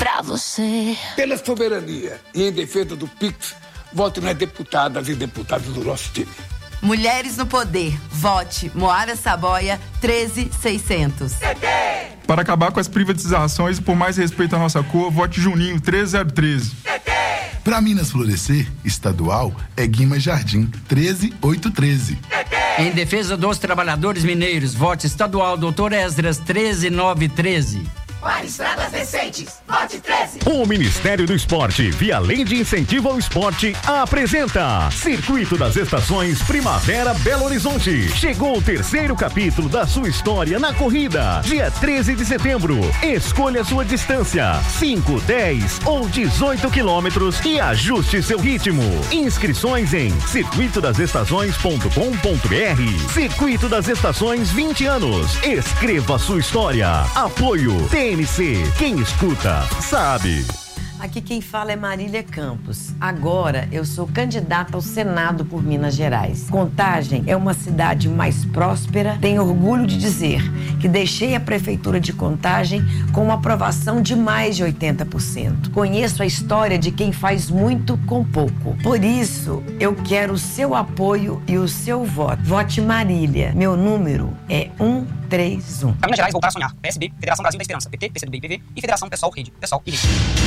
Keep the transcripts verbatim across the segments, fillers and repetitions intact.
pra você. Pela soberania e em defesa do Pix, vote nas deputadas e deputados do nosso time. Mulheres no Poder. Vote Moara Saboia treze mil e seiscentos. Para acabar com as privatizações e por mais respeito à nossa cor, vote Juninho treze mil treze. Para Minas florescer, estadual é Guimas Jardim treze mil oitocentos e treze. Em defesa dos trabalhadores mineiros, vote estadual doutor Esdras treze mil novecentos e treze. Para estradas decentes, vote treze. O Ministério do Esporte, via Lei de Incentivo ao Esporte, apresenta Circuito das Estações Primavera Belo Horizonte. Chegou o terceiro capítulo da sua história na corrida. Dia treze de setembro. Escolha sua distância: cinco, dez ou dezoito quilômetros e ajuste seu ritmo. Inscrições em circuito das estações ponto com ponto br. Circuito das Estações vinte anos. Escreva sua história. Apoio T N C, quem escuta, sabe. Aqui quem fala é Marília Campos. Agora eu sou candidata ao Senado por Minas Gerais. Contagem é uma cidade mais próspera. Tenho orgulho de dizer que deixei a prefeitura de Contagem com uma aprovação de mais de oitenta por cento. Conheço a história de quem faz muito com pouco. Por isso, eu quero o seu apoio e o seu voto. Vote Marília. Meu número é um três um. Para Minas Gerais, voltar a sonhar. P S B, Federação Brasil da Esperança. P T, P C do B e P V e Federação Pessoal Rede. Pessoal e Rede.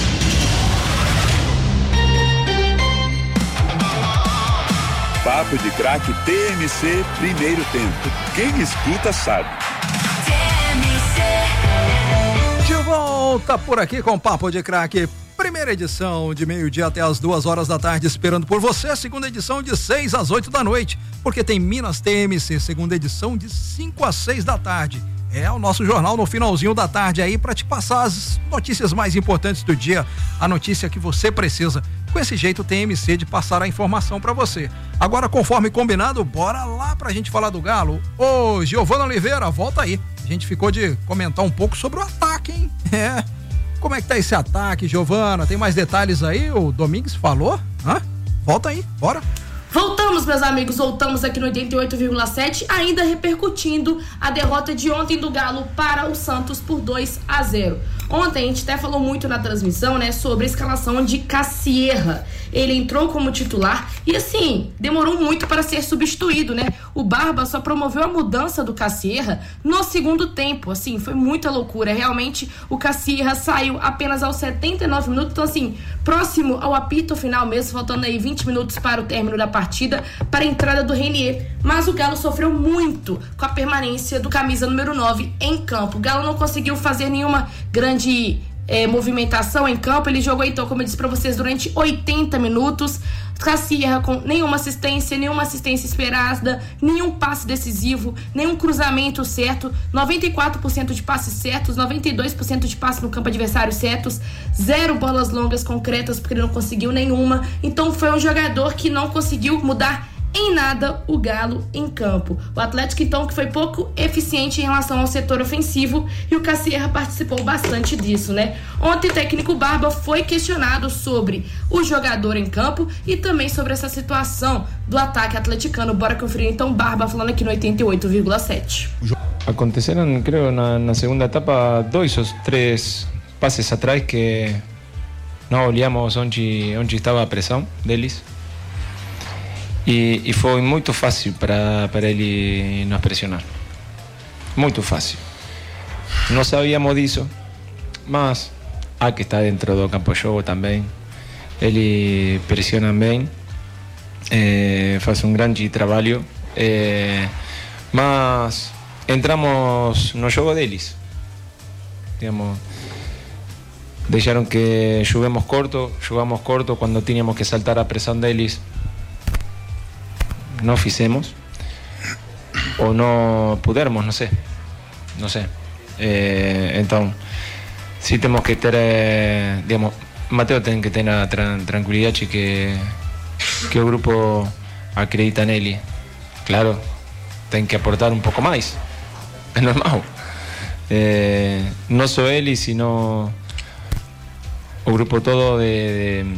Papo de Craque T M C, primeiro tempo. Quem escuta sabe. T M C. De volta por aqui com Papo de Craque. Primeira edição de meio-dia até as duas horas da tarde, esperando por você. Segunda edição de seis às oito da noite, porque tem Minas T M C, segunda edição de cinco às seis da tarde. É o nosso jornal no finalzinho da tarde aí para te passar as notícias mais importantes do dia, a notícia que você precisa. Com esse jeito T M C de passar a informação para você. Agora, conforme combinado, bora lá pra gente falar do Galo. Ô, Giovana Oliveira, volta aí. A gente ficou de comentar um pouco sobre o ataque, hein? É. Como é que tá esse ataque, Giovana? Tem mais detalhes aí? O Domingues falou? Hã? Volta aí, bora. Voltamos, meus amigos, voltamos aqui no oitenta e oito vírgula sete, ainda repercutindo a derrota de ontem do Galo para o Santos por dois a zero. Ontem a gente até falou muito na transmissão, né, sobre a escalação de Cassierra. Ele entrou como titular e, assim, demorou muito para ser substituído, né? O Barba só promoveu a mudança do Cassierra no segundo tempo, assim, foi muita loucura. Realmente, o Cassierra saiu apenas aos setenta e nove minutos, então, assim, próximo ao apito final mesmo, faltando aí vinte minutos para o término da partida, para a entrada do Renier. Mas o Galo sofreu muito com a permanência do camisa número nove em campo. O Galo não conseguiu fazer nenhuma grande É, movimentação em campo. Ele jogou, então, como eu disse pra vocês, durante oitenta minutos. Cassierra com nenhuma assistência, nenhuma assistência esperada, nenhum passe decisivo, nenhum cruzamento certo, noventa e quatro por cento de passes certos, noventa e dois por cento de passes no campo adversário certos, zero bolas longas concretas porque ele não conseguiu nenhuma. Então foi um jogador que não conseguiu mudar em nada o Galo em campo. O Atlético, então, que foi pouco eficiente em relação ao setor ofensivo, e o Cassierra participou bastante disso, né? Ontem o técnico Barba foi questionado sobre o jogador em campo e também sobre essa situação do ataque atleticano. Bora conferir então Barba falando aqui no oitenta e oito vírgula sete. Aconteceram, creo, na, na segunda etapa dois ou três passes atrás que não olhamos onde, onde estava a pressão deles. E, e foi muito fácil para, para ele nos pressionar. Muito fácil. Não sabíamos disso, mas há que estar dentro do campo de jogo também. Ele pressiona bem, é, faz um grande trabalho, é, mas entramos no jogo deles. Digamos, deixaram que joguemos corto, jogamos corto quando tínhamos que saltar a pressão deles. No fizemos ou não pudermos, não sei, não sei. É, então, sim temos que ter, é, digamos, Mateo tem que ter a tra- tranquilidade que que o grupo acredita nele. Claro, tem que aportar um pouco mais, é normal. É, não só ele, sino o grupo todo de, de,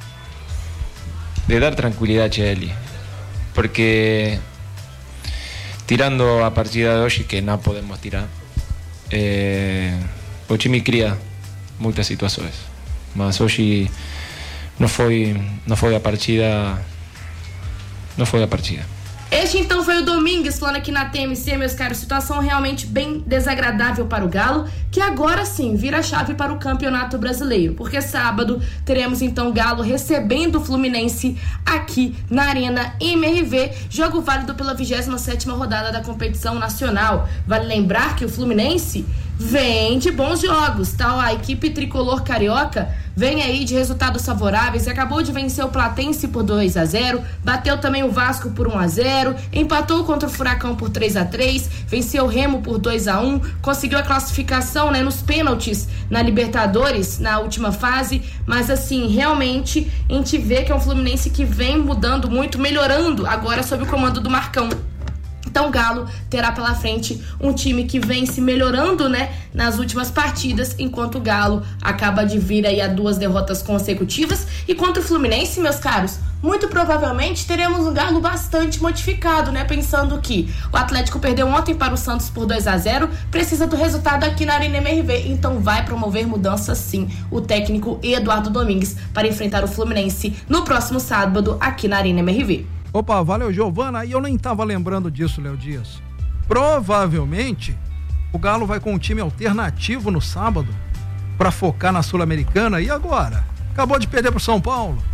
de dar tranquilidade a ele. Porque tirando a partida de hoje, que não podemos tirar, eh, o time cria muitas situações. Mas hoje não foi, não foi a partida, não foi a partida. Este então foi o Domingues falando aqui na T M C, meus caros, situação realmente bem desagradável para o Galo, que agora sim vira a chave para o Campeonato Brasileiro, porque sábado teremos então o Galo recebendo o Fluminense aqui na Arena M R V, jogo válido pela vigésima sétima rodada da competição nacional. Vale lembrar que o Fluminense vem de bons jogos, tá? A equipe tricolor carioca vem aí de resultados favoráveis e acabou de vencer o Platense por dois a zero, bateu também o Vasco por um a zero, empatou contra o Furacão por três a três, venceu o Remo por dois a um, conseguiu a classificação, né, nos pênaltis na Libertadores na última fase, mas assim, realmente a gente vê que é um Fluminense que vem mudando muito, melhorando agora sob o comando do Marcão. Então o Galo terá pela frente um time que vem se melhorando, né, nas últimas partidas, enquanto o Galo acaba de vir aí a duas derrotas consecutivas. E contra o Fluminense, meus caros, muito provavelmente teremos um Galo bastante modificado, né, pensando que o Atlético perdeu ontem para o Santos por dois a zero, precisa do resultado aqui na Arena M R V, então vai promover mudança sim o técnico Eduardo Domingues para enfrentar o Fluminense no próximo sábado aqui na Arena M R V. Opa, valeu, Giovana. E eu nem tava lembrando disso, Léo Dias. Provavelmente o Galo vai com um time alternativo no sábado para focar na Sul-Americana. E agora? Acabou de perder pro São Paulo.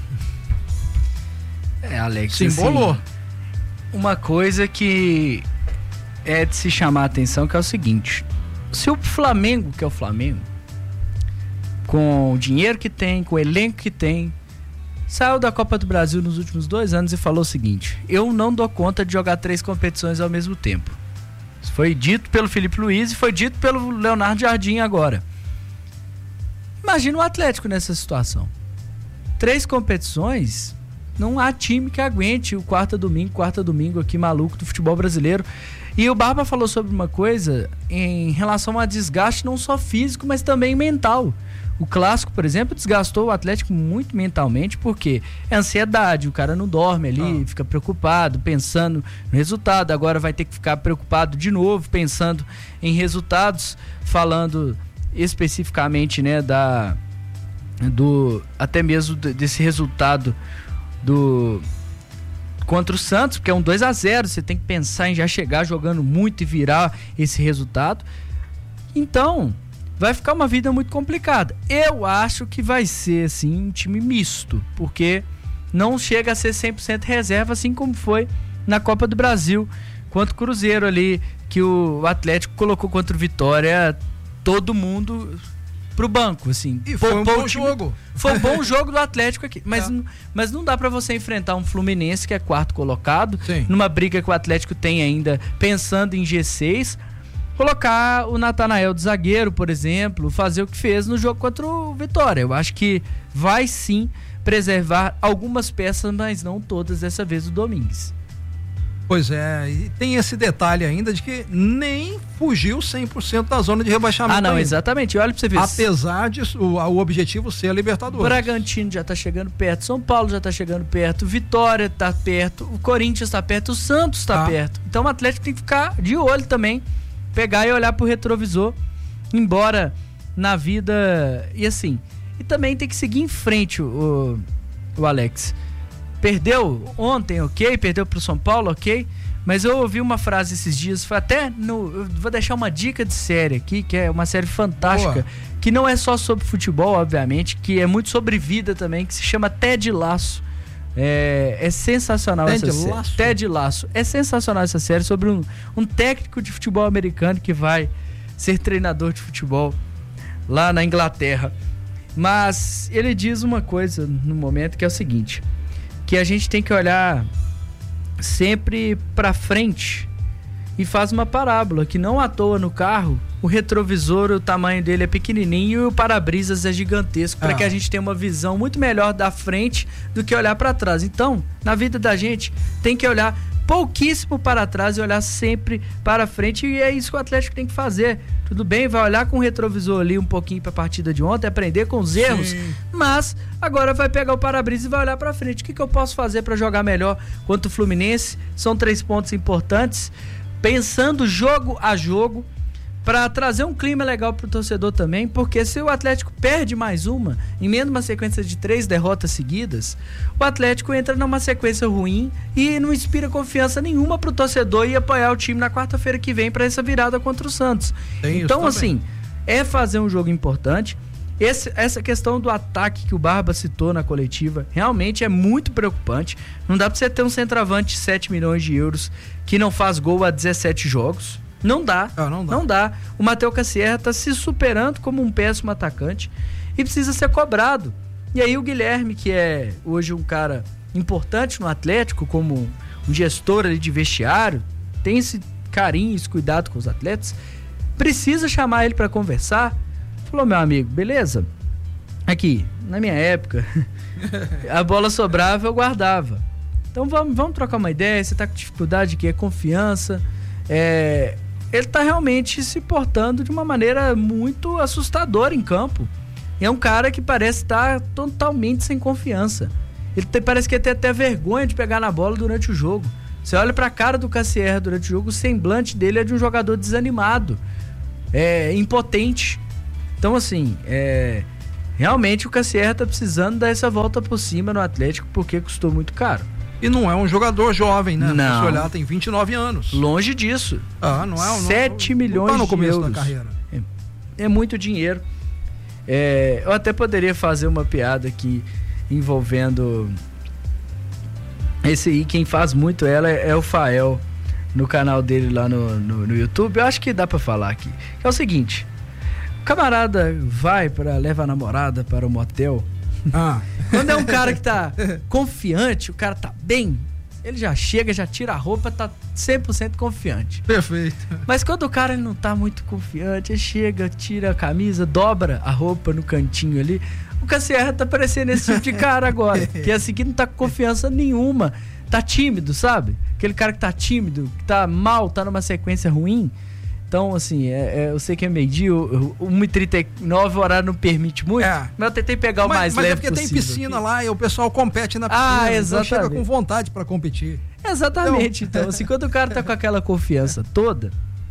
É, Alex, se embolou. Assim, uma coisa que é de se chamar a atenção, que é o seguinte: se o Flamengo, que é o Flamengo, com o dinheiro que tem, com o elenco que tem, saiu da Copa do Brasil nos últimos dois anos e falou o seguinte: eu não dou conta de jogar três competições ao mesmo tempo. Isso foi dito pelo Felipe Luiz e foi dito pelo Leonardo Jardim agora. Imagina o Atlético nessa situação. Três competições, não há time que aguente o quarta domingo, quarta domingo aqui maluco do futebol brasileiro. E o Barba falou sobre uma coisa em relação a desgaste não só físico, mas também mental. O Clássico, por exemplo, desgastou o Atlético muito mentalmente, porque é ansiedade, o cara não dorme ali, ah. fica preocupado, pensando no resultado, agora vai ter que ficar preocupado de novo, pensando em resultados, falando especificamente, né, da, do, até mesmo desse resultado do contra o Santos, porque é um dois a zero, você tem que pensar em já chegar jogando muito e virar esse resultado. Então vai ficar uma vida muito complicada. Eu acho que vai ser, assim, um time misto, porque não chega a ser cem por cento reserva, assim como foi na Copa do Brasil, contra o Cruzeiro ali, que o Atlético colocou contra o Vitória todo mundo pro banco, assim. E foi um bom time, jogo. Foi um bom jogo do Atlético aqui, mas, é. mas não dá pra você enfrentar um Fluminense que é quarto colocado, Sim. numa briga que o Atlético tem ainda, pensando em G seis, colocar o Natanael de zagueiro, por exemplo, fazer o que fez no jogo contra o Vitória. Eu acho que vai sim preservar algumas peças, mas não todas, dessa vez o Domingues. Pois é, e tem esse detalhe ainda de que nem fugiu cem por cento da zona de rebaixamento. Ah, não, ainda. Exatamente. Olha pra você ver. Apesar disso, o, o objetivo ser a Libertadores. O Bragantino já tá chegando perto, São Paulo já tá chegando perto, Vitória tá perto, o Corinthians tá perto, o Santos tá ah. perto. Então o Atlético tem que ficar de olho também, pegar e olhar pro retrovisor, embora na vida, e assim, e também tem que seguir em frente o, o Alex. Perdeu ontem, ok, perdeu pro São Paulo, ok, mas eu ouvi uma frase esses dias, foi até no, eu vou deixar uma dica de série aqui, que é uma série fantástica, Boa. que não é só sobre futebol, obviamente, que é muito sobre vida também, que se chama Ted Lasso. É, é sensacional Ted essa Lasso. série. Ted Lasso. É sensacional essa série sobre um, um técnico de futebol americano que vai ser treinador de futebol lá na Inglaterra. Mas ele diz uma coisa no momento que é o seguinte, que a gente tem que olhar sempre pra frente e faz uma parábola, que não à toa no carro o retrovisor, o tamanho dele é pequenininho e o para-brisas é gigantesco, para ah. que a gente tenha uma visão muito melhor da frente do que olhar para trás. Então, na vida da gente, tem que olhar pouquíssimo para trás e olhar sempre para frente, e é isso que o Atlético tem que fazer. Tudo bem, vai olhar com o retrovisor ali um pouquinho para a partida de ontem, aprender com os erros, Sim. mas agora vai pegar o para-brisa e vai olhar para frente. O que, que eu posso fazer para jogar melhor contra o Fluminense? São três pontos importantes, pensando jogo a jogo, para trazer um clima legal pro torcedor também, porque se o Atlético perde mais uma, emenda uma sequência de três derrotas seguidas, o Atlético entra numa sequência ruim e não inspira confiança nenhuma pro torcedor e apoiar o time na quarta-feira que vem para essa virada contra o Santos. Tem isso então, também. assim, é fazer um jogo importante. Esse, essa questão do ataque que o Barba citou na coletiva realmente é muito preocupante. Não dá pra você ter um centroavante de sete milhões de euros que não faz gol há dezessete jogos. Não dá, ah, não dá. Não dá. O Matheus Cassierra tá se superando como um péssimo atacante e precisa ser cobrado. E aí o Guilherme, que é hoje um cara importante no Atlético, como um gestor ali de vestiário, tem esse carinho, esse cuidado com os atletas, precisa chamar ele para conversar. Falou, meu amigo, beleza? Aqui, na minha época, a bola sobrava, eu guardava. Então vamos, vamos trocar uma ideia, você tá com dificuldade aqui, é confiança. É, ele tá realmente se portando de uma maneira muito assustadora em campo. É um cara que parece estar totalmente sem confiança. Ele tem, parece que tem até vergonha de pegar na bola durante o jogo. Você olha pra cara do Cassierra durante o jogo, o semblante dele é de um jogador desanimado, é, impotente. Então, assim, é, realmente o Cassierra tá precisando dar essa volta por cima no Atlético, porque custou muito caro. E não é um jogador jovem, né? Não. Se olhar, tem vinte e nove anos. Longe disso. Ah, não é? sete milhões tá no começo de euros. da carreira. É, é muito dinheiro. É, eu até poderia fazer uma piada aqui envolvendo esse aí, quem faz muito ela é, é o Fael, no canal dele lá no, no, no YouTube. Eu acho que dá pra falar aqui. É o seguinte, o camarada vai para levar a namorada para o motel. Ah. Quando é um cara que tá confiante, o cara tá bem, ele já chega, já tira a roupa, tá cem por cento confiante. Perfeito. Mas quando o cara ele não tá muito confiante, ele chega, tira a camisa, dobra a roupa no cantinho ali, o Cassierra tá parecendo esse tipo de cara agora, que é assim, que não tá com confiança nenhuma, tá tímido, sabe? Aquele cara que tá tímido, que tá mal, tá numa sequência ruim. Então, assim, é, é, eu sei que é meio-dia, uma e trinta e nove, o horário não permite muito, é. mas eu tentei pegar o mas, mais mas leve é porque possível. tem piscina aqui lá e o pessoal compete na piscina, ah, então exatamente. chega com vontade pra competir. Exatamente, então, então assim, quando o cara tá com aquela confiança toda,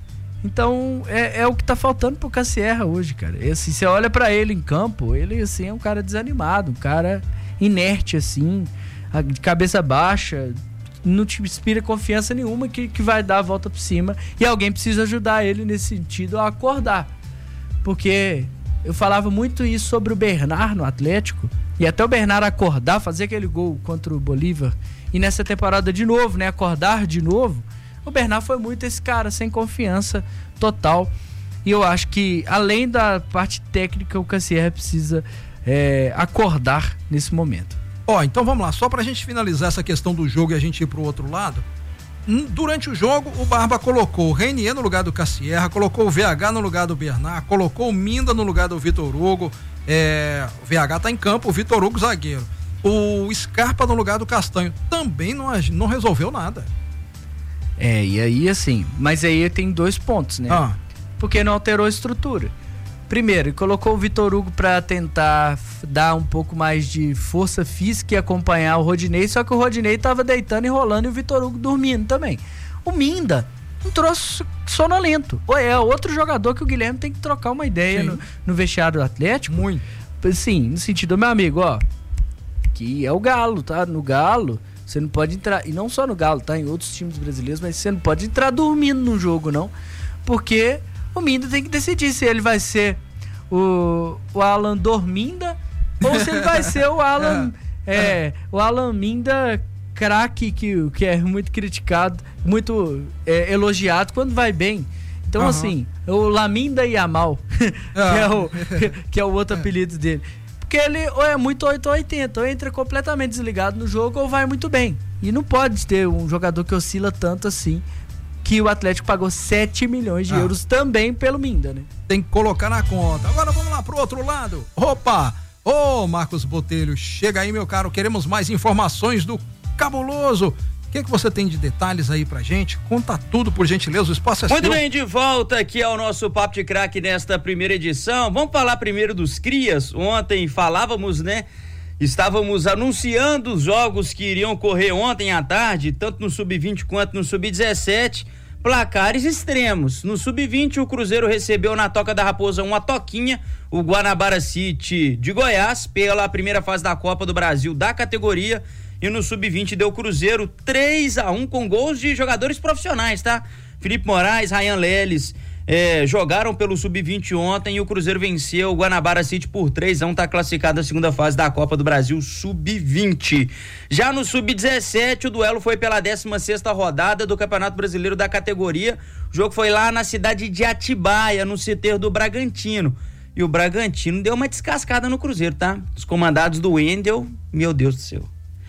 então é, é o que tá faltando pro Cassierra hoje, cara. E, assim, você olha pra ele em campo, ele, assim, é um cara desanimado, um cara inerte, assim, de cabeça baixa, não te inspira confiança nenhuma que, que vai dar a volta por cima, e alguém precisa ajudar ele nesse sentido a acordar, porque eu falava muito isso sobre o Bernard no Atlético, e até o Bernard acordar, fazer aquele gol contra o Bolívar, e nessa temporada de novo, né, acordar de novo, o Bernard foi muito esse cara, sem confiança total, e eu acho que além da parte técnica, o Cassierra precisa é, acordar nesse momento. Ó, oh, então vamos lá, só pra gente finalizar essa questão do jogo e a gente ir pro outro lado. Durante o jogo, o Barba colocou o Reinier no lugar do Cassierra, colocou o V H no lugar do Bernard, colocou o Minda no lugar do Vitor Hugo. É, o V H tá em campo, o Vitor Hugo zagueiro. O Scarpa no lugar do Castanho. Também não, não resolveu nada. É, e aí assim, mas aí tem dois pontos, né? Ah. Porque não alterou a estrutura. Primeiro, ele colocou o Vitor Hugo para tentar dar um pouco mais de força física e acompanhar o Rodinei, só que o Rodinei tava deitando e rolando e o Vitor Hugo dormindo também. O Minda entrou sonolento. Ou é outro jogador que o Guilherme tem que trocar uma ideia no, no vestiário do Atlético. Muito. Sim, no sentido, meu amigo, ó, que é o Galo, tá? No Galo, você não pode entrar, e não só no Galo, tá? Em outros times brasileiros, mas você não pode entrar dormindo no jogo, não. Porque o Minda tem que decidir se ele vai ser o, o Alan Dorminda ou se ele vai ser o Alan é, o Alan Minda craque, que, que é muito criticado, muito é, elogiado quando vai bem. Então, uhum. assim, o Laminda Yamal, que, é o, que é o outro apelido dele. Porque ele ou é muito oito ou oitenta, ou entra completamente desligado no jogo ou vai muito bem. E não pode ter um jogador que oscila tanto assim, que o Atlético pagou sete milhões de ah. euros também pelo Minda, né? Tem que colocar na conta. Agora vamos lá pro outro lado. Opa! Ô, Marcos Botelho, chega aí, meu caro. Queremos mais informações do Cabuloso. O que, que você tem de detalhes aí pra gente? Conta tudo, por gentileza, o espaço é Muito seu. bem, de volta aqui ao nosso Papo de Craque nesta primeira edição. Vamos falar primeiro dos crias. Ontem falávamos, né? Estávamos anunciando os jogos que iriam ocorrer ontem à tarde, tanto no sub vinte quanto no sub dezessete, placares extremos. No sub vinte, o Cruzeiro recebeu na Toca da Raposa uma toquinha, o Guanabara City de Goiás, pela primeira fase da Copa do Brasil da categoria. E no sub vinte deu Cruzeiro três a um com gols de jogadores profissionais, tá? Felipe Moraes, Ryan Leles eh, jogaram pelo sub vinte ontem e o Cruzeiro venceu o Guanabara City por três a um, tá classificado na segunda fase da Copa do Brasil sub vinte. Já no sub dezessete, o duelo foi pela décima sexta rodada do Campeonato Brasileiro da categoria. O jogo foi lá na cidade de Atibaia, no C T do Bragantino. E o Bragantino deu uma descascada no Cruzeiro, tá? Os comandados do Wendel, meu Deus do céu.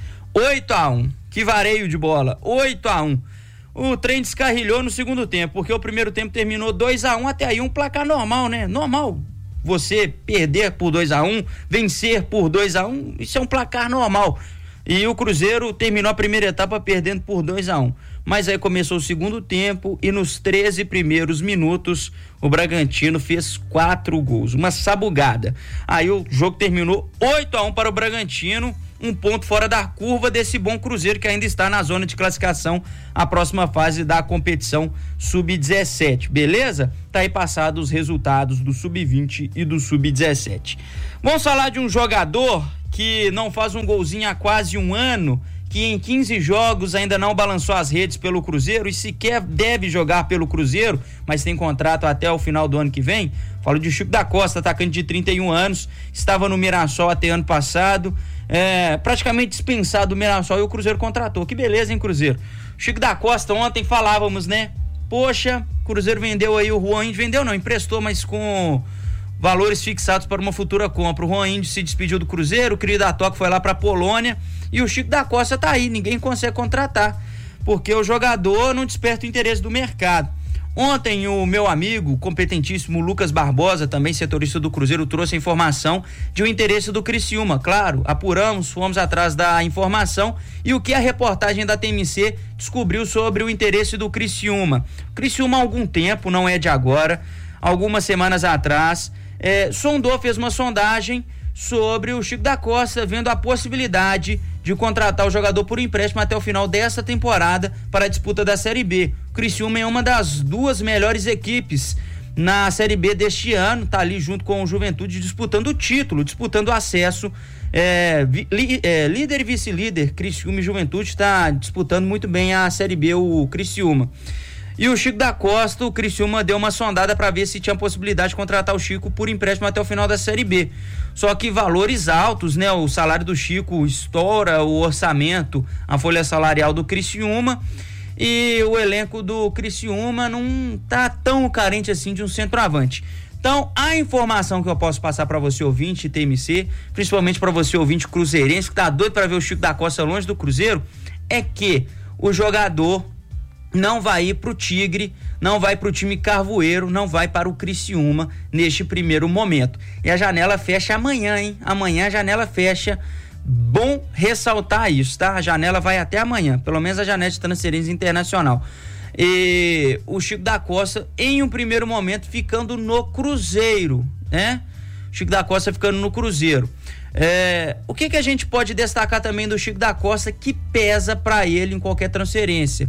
oito a um, que vareio de bola, oito a um. O trem descarrilhou no segundo tempo, porque o primeiro tempo terminou dois a um, até aí um placar normal, né? Normal você perder por dois a um, vencer por dois a um, isso é um placar normal. E o Cruzeiro terminou a primeira etapa perdendo por dois a um. Mas aí começou o segundo tempo e nos treze primeiros minutos o Bragantino fez quatro gols, uma sabugada. Aí o jogo terminou oito a um para o Bragantino, um ponto fora da curva desse bom Cruzeiro que ainda está na zona de classificação à próxima fase da competição sub dezessete, beleza? Tá aí passados os resultados do sub vinte e do sub dezessete. Vamos falar de um jogador que não faz um golzinho há quase um ano, que em quinze jogos ainda não balançou as redes pelo Cruzeiro e sequer deve jogar pelo Cruzeiro, mas tem contrato até o final do ano que vem. Falo de Chico da Costa, atacante de trinta e um anos, estava no Mirassol até ano passado, é, praticamente dispensado do Mirassol e o Cruzeiro contratou. Que beleza, hein, Cruzeiro? Chico da Costa, ontem falávamos, né? Poxa, Cruzeiro vendeu aí o Juan Índio, vendeu não, emprestou, mas com valores fixados para uma futura compra. O Juan Índio se despediu do Cruzeiro, o Crio da Toca foi lá para Polônia e o Chico da Costa tá aí, ninguém consegue contratar, porque o jogador não desperta o interesse do mercado. Ontem o meu amigo, competentíssimo Lucas Barbosa, também setorista do Cruzeiro, trouxe a informação de um interesse do Criciúma. Claro, apuramos, fomos atrás da informação e o que a reportagem da T M C descobriu sobre o interesse do Criciúma. O Criciúma há algum tempo, não é de agora, algumas semanas atrás, é, sondou, fez uma sondagem sobre o Chico da Costa, vendo a possibilidade de contratar o jogador por empréstimo até o final dessa temporada para a disputa da Série B. O Criciúma é uma das duas melhores equipes na Série B deste ano, tá ali junto com o Juventude disputando o título, disputando o acesso, é, vi, li, é, líder e vice-líder, Criciúma e Juventude está disputando muito bem a Série B, o Criciúma. E o Chico da Costa, o Criciúma deu uma sondada para ver se tinha possibilidade de contratar o Chico por empréstimo até o final da Série B. Só que valores altos, né? O salário do Chico estoura o orçamento, a folha salarial do Criciúma, e o elenco do Criciúma não tá tão carente assim de um centroavante. Então, a informação que eu posso passar para você ouvinte T M C, principalmente para você ouvinte cruzeirense que tá doido para ver o Chico da Costa longe do Cruzeiro, é que o jogador não vai ir pro Tigre, não vai pro time carvoeiro, não vai para o Criciúma neste primeiro momento. E a janela fecha amanhã, hein? Amanhã a janela fecha. Bom ressaltar isso, tá? A janela vai até amanhã, pelo menos a janela de transferência internacional. E o Chico da Costa, em um primeiro momento, ficando no Cruzeiro, né? Chico da Costa ficando no Cruzeiro. É, o que que a gente pode destacar também do Chico da Costa que pesa para ele em qualquer transferência?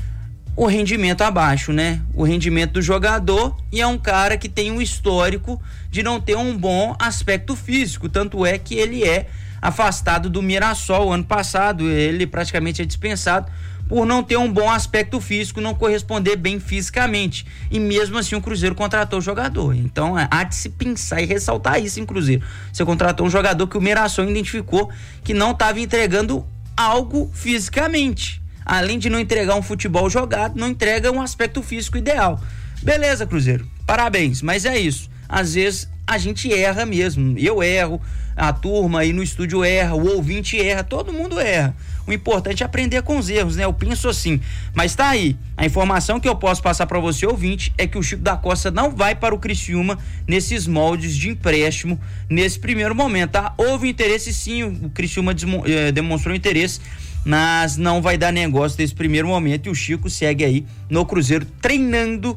O rendimento abaixo, né? O rendimento do jogador, e é um cara que tem um histórico de não ter um bom aspecto físico, tanto é que ele é afastado do Mirassol ano passado, ele praticamente é dispensado por não ter um bom aspecto físico, não corresponder bem fisicamente, e mesmo assim o Cruzeiro contratou o jogador. Então há de se pensar e ressaltar isso em Cruzeiro. Você contratou um jogador que o Mirassol identificou que não estava entregando algo fisicamente. Além de não entregar um futebol jogado, não entrega um aspecto físico ideal. Beleza, Cruzeiro, parabéns, mas é isso. Às vezes a gente erra mesmo, eu erro, a turma aí no estúdio erra, o ouvinte erra, todo mundo erra. O importante é aprender com os erros, né? Eu penso assim, mas tá aí, a informação que eu posso passar para você, ouvinte, é que o Chico da Costa não vai para o Criciúma nesses moldes de empréstimo nesse primeiro momento, tá? Houve interesse sim, o Criciúma desmo, eh, demonstrou interesse, mas não vai dar negócio nesse primeiro momento, e o Chico segue aí no Cruzeiro treinando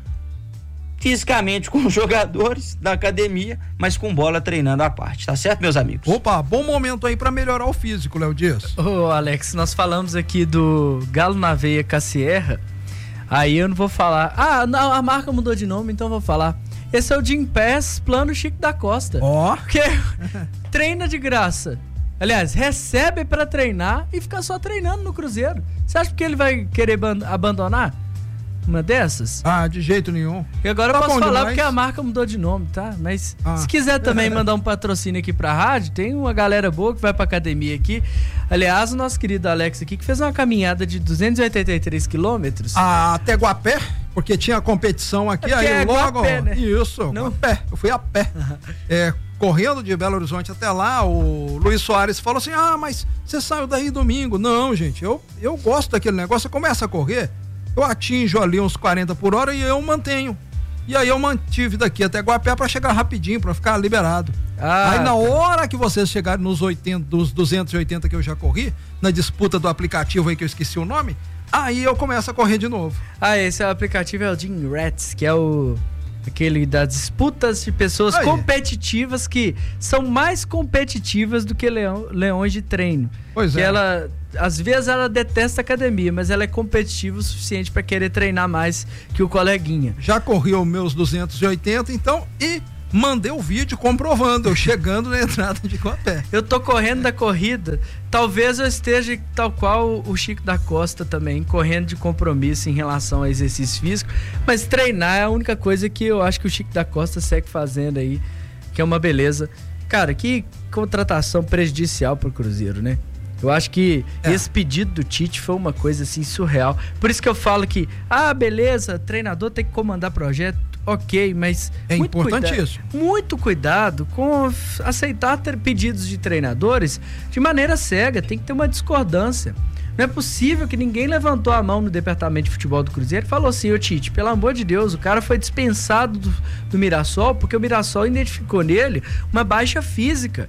fisicamente com os jogadores da academia, mas com bola treinando à parte, tá certo, meus amigos? Opa, bom momento aí pra melhorar o físico, Léo Dias. Ô, Alex, nós falamos aqui do Galo na Veia Cassierra. Aí eu não vou falar. Ah, não, a marca mudou de nome, então eu vou falar. Esse é o Gym Pass Plano Chico da Costa. Ó. Oh. Que treina de graça. Aliás, recebe pra treinar e fica só treinando no Cruzeiro. Você acha que ele vai querer abandonar uma dessas? Ah, de jeito nenhum. E agora tá eu posso falar demais. Porque a marca mudou de nome, tá? Mas ah. se quiser também mandar um patrocínio aqui pra rádio, tem uma galera boa que vai pra academia aqui. Aliás, o nosso querido Alex aqui, que fez uma caminhada de duzentos e oitenta e três quilômetros. Ah, até Guapé? Porque tinha competição aqui, é aí é logo... Guapé, né? Isso, Não? Guapé. Eu fui a pé. É, correndo de Belo Horizonte até lá, o Luiz Soares falou assim, ah, mas você saiu daí domingo. Não, gente, eu, eu gosto daquele negócio, eu começo a correr, eu atinjo ali uns quarenta por hora e eu mantenho. E aí eu mantive daqui até Guapé pra chegar rapidinho, pra ficar liberado. Ah, aí na hora que vocês chegarem nos oitenta, dos duzentos e oitenta que eu já corri, na disputa do aplicativo aí que eu esqueci o nome, aí eu começo a correr de novo. Ah, esse é o aplicativo, é o Gym Rats, que é o aquele das disputas de pessoas aí. Competitivas que são mais competitivas do que leão, leões de treino. Pois que é. Ela, às vezes ela detesta a academia, mas ela é competitiva o suficiente para querer treinar mais que o coleguinha. Já corri os meus duzentos e oitenta, então, e mandei o vídeo comprovando, eu chegando na entrada de Guapé. Eu tô correndo da corrida, talvez eu esteja tal qual o Chico da Costa também, correndo de compromisso em relação ao exercício físico, mas treinar é a única coisa que eu acho que o Chico da Costa segue fazendo aí, que é uma beleza. Cara, que contratação prejudicial pro Cruzeiro, né? Eu acho que é. esse pedido do Tite foi uma coisa assim surreal. Por isso que eu falo que, ah, beleza, treinador tem que comandar projeto, ok, mas é muito importante cuida- isso. Muito cuidado com aceitar ter pedidos de treinadores de maneira cega, tem que ter uma discordância. Não é possível que ninguém levantou a mão no departamento de futebol do Cruzeiro e falou assim, ô Tite, pelo amor de Deus, o cara foi dispensado do, do Mirassol porque o Mirassol identificou nele uma baixa física.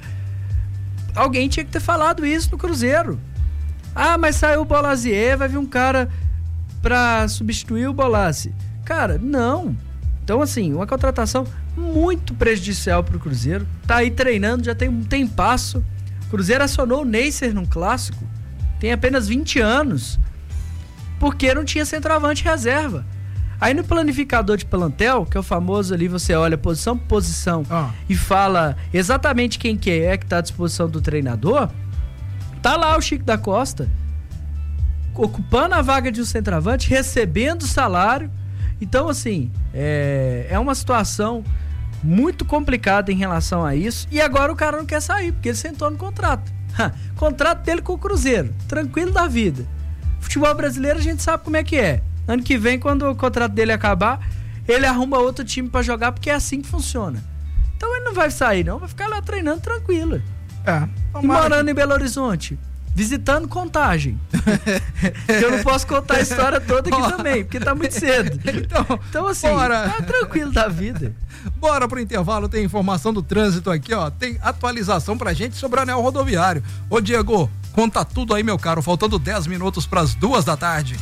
Alguém tinha que ter falado isso no Cruzeiro. Ah, mas saiu o Bolazier, vai vir um cara pra substituir o Bolassi. Cara, não. Então, assim, uma contratação muito prejudicial pro Cruzeiro. Tá aí treinando, já tem um tempasso. O Cruzeiro acionou o Neisser num clássico. Tem apenas vinte anos. Porque não tinha centroavante reserva. Aí no planificador de plantel, que é o famoso ali, você olha posição por posição ah. e fala exatamente quem que é que tá à disposição do treinador, tá lá o Chico da Costa, ocupando a vaga de um centroavante, recebendo salário. Então, assim, é, é uma situação muito complicada em relação a isso. E agora o cara não quer sair, porque ele sentou no contrato. Contrato dele com o Cruzeiro, tranquilo da vida. Futebol brasileiro a gente sabe como é que é. Ano que vem, quando o contrato dele acabar, ele arruma outro time pra jogar, porque é assim que funciona. Então ele não vai sair, não. Vai ficar lá treinando tranquilo. É. E morando que... em Belo Horizonte. Visitando Contagem. Eu não posso contar a história toda aqui também, porque tá muito cedo. Então, então assim, bora. Tá tranquilo da vida. Bora pro intervalo, tem informação do trânsito aqui, ó. Tem atualização pra gente sobre o anel rodoviário. Ô Diego, conta tudo aí, meu caro. Faltando dez minutos pras duas da tarde.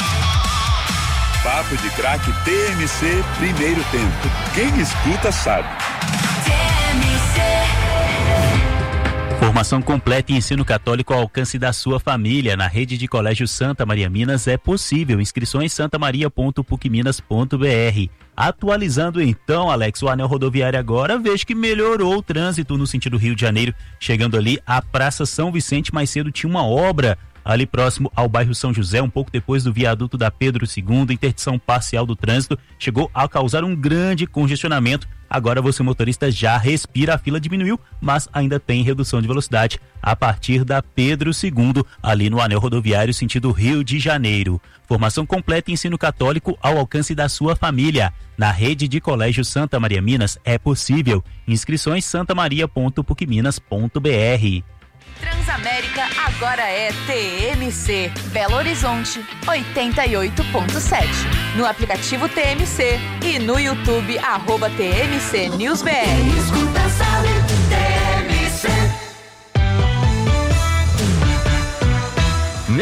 Papo de Craque T M C, primeiro tempo. Quem escuta sabe. T M C. Formação completa em ensino católico ao alcance da sua família. Na rede de colégio Santa Maria Minas é possível. Inscrições santamaria ponto puc minas ponto b r. Atualizando então, Alex, o anel rodoviário agora, vejo que melhorou o trânsito no sentido Rio de Janeiro. Chegando ali à Praça São Vicente, mais cedo tinha uma obra ali próximo ao bairro São José, um pouco depois do viaduto da Pedro segundo, interdição parcial do trânsito, chegou a causar um grande congestionamento. Agora você, motorista, já respira, a fila diminuiu, mas ainda tem redução de velocidade a partir da Pedro segundo, ali no anel rodoviário sentido Rio de Janeiro. Formação completa em ensino católico ao alcance da sua família. Na rede de colégio Santa Maria Minas é possível. Inscrições santamaria ponto puc minas ponto b r. Transamérica agora é T M C, Belo Horizonte oitenta e oito ponto sete. No aplicativo T M C e no YouTube, arroba T M C News B R. Escuta, sabe, T M C.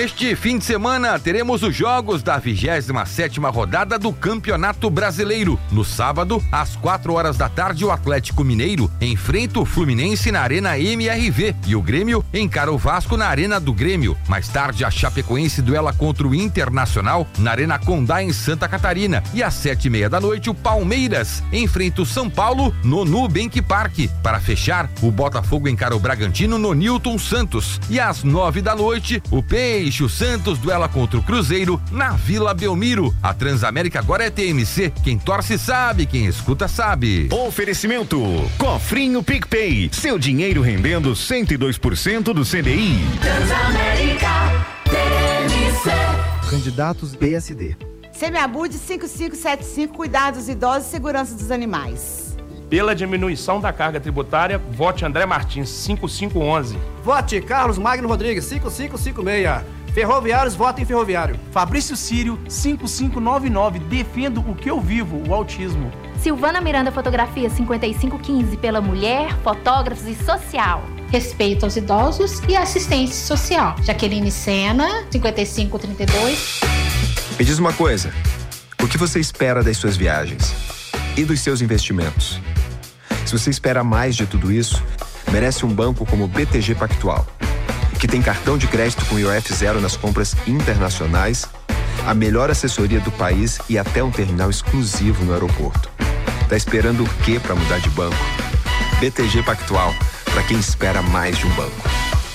Neste fim de semana, teremos os jogos da vigésima sétima rodada do Campeonato Brasileiro. No sábado, às quatro horas da tarde, o Atlético Mineiro enfrenta o Fluminense na Arena M R V e o Grêmio encara o Vasco na Arena do Grêmio. Mais tarde, a Chapecoense duela contra o Internacional na Arena Condá, em Santa Catarina. E às sete e meia da noite, o Palmeiras enfrenta o São Paulo no Nubank Park. Para fechar, o Botafogo encara o Bragantino no Newton Santos. E às nove da noite, o Peixe, o Santos, duela contra o Cruzeiro na Vila Belmiro. A Transamérica agora é T M C. Quem torce sabe, quem escuta sabe. Oferecimento: Cofrinho PicPay. Seu dinheiro rendendo cento e dois por cento do C D I. Transamérica, T M C. Candidatos B S D. Semiabude cinco cinco sete cinco, cuidar dos idosos e segurança dos animais. Pela diminuição da carga tributária, vote André Martins, cinco cinco um um. Vote Carlos Magno Rodrigues, cinco cinco cinco seis. Ferroviários, votem Ferroviário. Fabrício Sírio, cinco cinco nove nove. Defendo o que eu vivo, o autismo. Silvana Miranda Fotografia, cinquenta e cinco quinze. Pela mulher, fotógrafos e social. Respeito aos idosos e assistência social. Jaqueline Sena, cinquenta e cinco trinta e dois. Me diz uma coisa, o que você espera das suas viagens e dos seus investimentos? Se você espera mais de tudo isso, merece um banco como o B T G Pactual, que tem cartão de crédito com I O F zero nas compras internacionais, a melhor assessoria do país e até um terminal exclusivo no aeroporto. Tá esperando o quê para mudar de banco? B T G Pactual, para quem espera mais de um banco.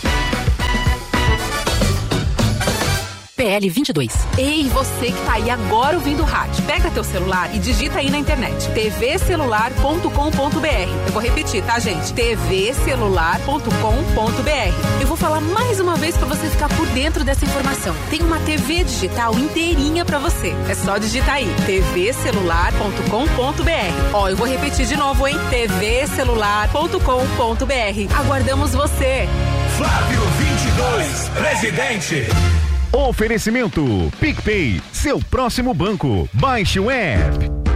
P L vinte e dois. Ei, você que tá aí agora ouvindo o rádio, pega teu celular e digita aí na internet t v celular ponto com ponto b r. Eu vou repetir, tá, gente? t v celular ponto com ponto b r. Eu vou falar mais uma vez pra você ficar por dentro dessa informação. Tem uma T V digital inteirinha pra você. É só digitar aí t v celular ponto com ponto b r. Ó, eu vou repetir de novo, hein? t v celular ponto com ponto b r. Aguardamos você. Flávio vinte e dois, presidente. Oferecimento: PicPay, seu próximo banco. Baixe o app.